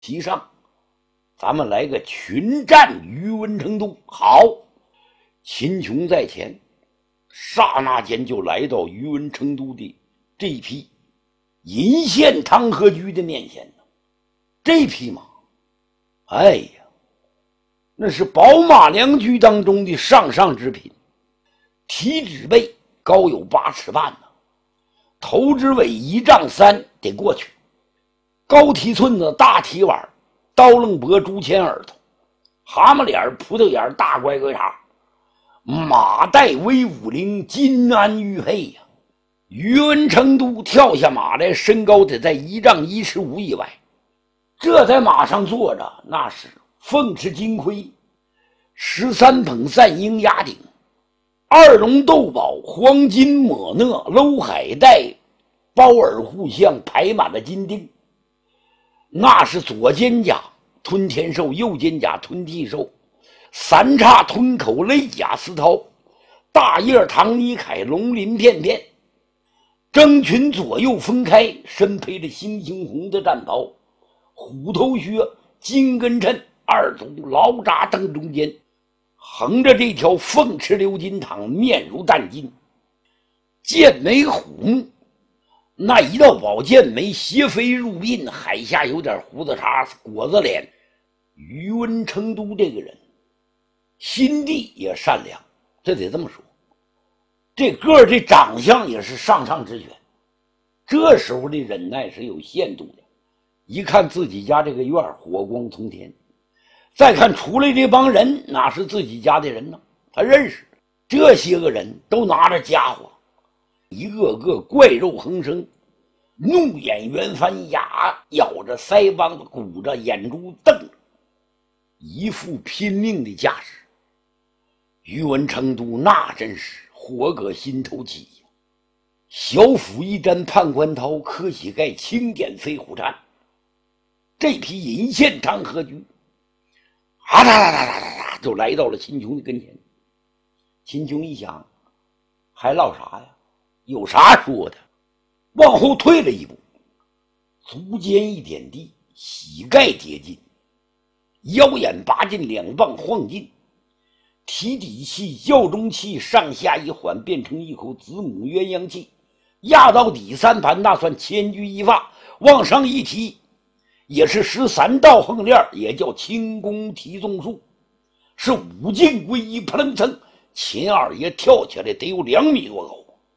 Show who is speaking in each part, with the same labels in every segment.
Speaker 1: 其上，咱们来个群战于文成都。好，秦琼在前，刹那间就来到于文成都的这一匹银线汤河驹的面前。这匹马，哎呀，那是宝马良驹当中的上之品，体脂背高有8尺半呢，头之尾1丈3得过去，高蹄寸子大蹄腕，刀楞脖猪前耳朵，蛤蟆脸葡萄眼大乖乖叉，马带威武灵，金鞍玉佩呀。于文成都跳下马来，身高得在1丈1尺5以外，这在马上坐着，那是凤翅金盔，13捧散鹰压顶，2龙斗宝，黄金抹讷，搂海带，包耳护项排满了金钉。那是左肩甲吞天兽，右肩甲吞地兽，3叉吞口勒甲丝绦，大叶唐尼凯龙鳞片片，征裙左右分开，身披着猩猩红的战袍，虎头靴金根衬，2足劳扎蹬中间，横着这条凤翅鎏金淌，面如淡金，剑眉虎目，那一道宝剑眉斜飞入鬓，海下有点胡子茬，果子脸。于文成都这个人心地也善良，这得这么说，这个这长相也是上之选，这时候的忍耐是有限度的。一看自己家这个院火光冲天，再看出来这帮人哪是自己家的人呢？他认识这些个人都拿着家伙，一个个怪肉横生，怒眼圆翻，牙咬着，腮帮子鼓着，眼珠瞪着，一副拼命的架势。于文成都那真是火搁心头起呀！小斧一沾判官刀，磕膝盖轻点飞虎颤。这匹银线汤河驹啊哒哒哒哒哒就来到了秦琼的跟前。秦琼一想，还唠啥呀？有啥说的？往后退了一步，足尖一点地，膝盖跌进，腰眼拔进，2棒晃进，提底气教中气上下一缓，变成一口子母鸳鸯气，压到底3盘，那算千钧一发，往上一提也是13道横链，也叫轻功提纵术，是5进归一，扑棱蹭，秦二爷跳起来得有2米多高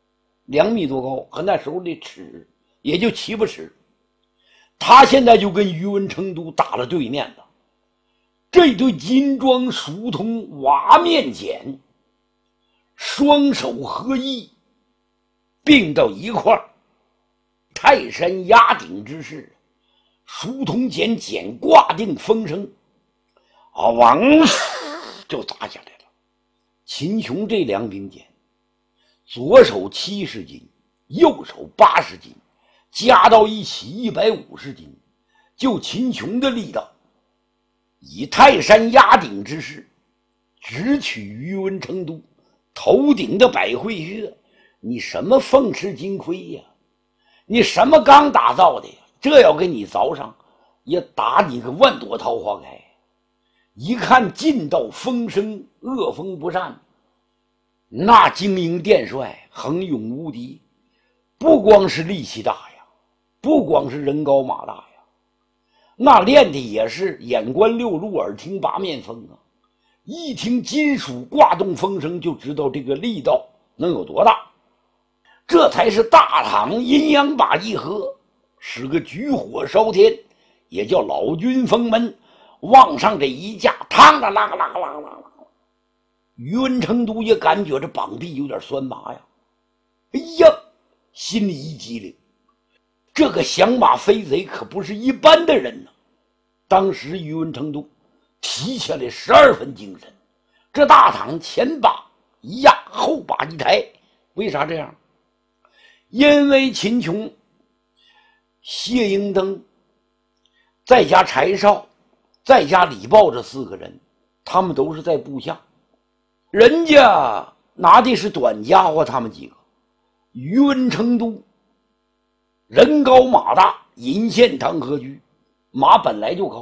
Speaker 1: ，2米多高，和那时候的尺也就7、8尺。他现在就跟于文成都打了对面了。这对金装熟通瓦面锏，双手合一，并到一块儿，泰山压顶之势，熟通锏锏挂定风声，往就砸下来了。秦琼这2柄锏，左手70斤，右手80斤，加到一起150斤，就秦琼的力道，以泰山压顶之势直取于文成都头顶的百会穴。你什么凤翅金盔呀，你什么刚打造的呀，这要给你凿上，也打你个万朵桃花开。一看劲道风声，恶风不善，那精英殿帅横勇无敌，不光是力气大呀，不光是人高马大呀，那练的也是眼观6路，耳听8面风啊！一听金属挂动风声，就知道这个力道能有多大。这才是大唐阴阳把一合，使个举火烧天，也叫老君封门。往上这一架，嘡啦啦啦啦啦啦！于文成都也感觉这膀臂有点酸麻呀，哎呀，心里一激灵，这个降马飞贼可不是一般的人呢。当时于文成都提起来12分精神，这大躺前把一压，后把一抬。为啥这样？因为秦琼、谢英登再加柴少再加李豹这4个人，他们都是在部下，人家拿的是短家伙，他们几个。于文成都人高马大，银线汤河驹， 马本来就高，